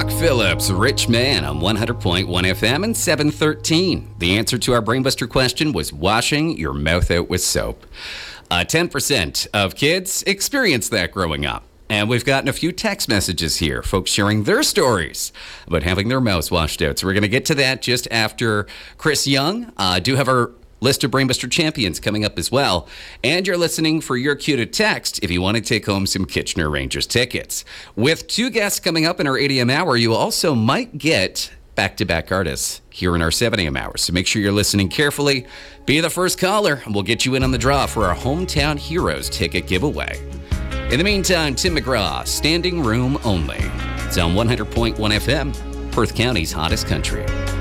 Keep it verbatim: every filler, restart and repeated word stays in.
Brock Phillips, Rich Man on one hundred point one F M and seven thirteen. The answer to our Brainbuster question was washing your mouth out with soap. Uh, ten percent of kids experience that growing up. And we've gotten a few text messages here, folks sharing their stories about having their mouths washed out. So we're going to get to that just after Chris Young. I uh, do have our list of Brainbuster champions coming up as well. And you're listening for your cue to text if you want to take home some Kitchener Rangers tickets. With two guests coming up in our eight a.m. hour, you also might get back-to-back artists here in our seven a.m. hour. So make sure you're listening carefully. Be the first caller, and we'll get you in on the draw for our Hometown Heroes ticket giveaway. In the meantime, Tim McGraw, Standing Room Only. It's on one hundred point one F M, Perth County's hottest country.